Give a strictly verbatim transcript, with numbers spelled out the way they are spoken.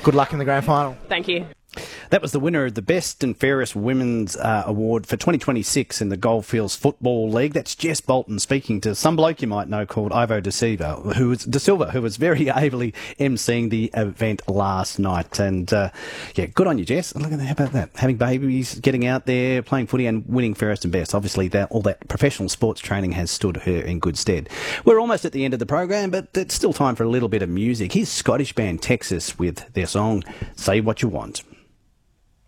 Good luck in the grand final. Thank you. That was the winner of the Best and Fairest Women's uh, Award for twenty twenty-six in the Goldfields Football League. That's Jess Bolton speaking to some bloke you might know called Ivo De Silva, who was, De Silva, who was very ably emceeing the event last night. And, uh, yeah, good on you, Jess. Look at that. How about that? Having babies, getting out there, playing footy and winning Fairest and Best. Obviously, that, all that professional sports training has stood her in good stead. We're almost at the end of the program, but it's still time for a little bit of music. Here's Scottish band Texas with their song Say What You Want.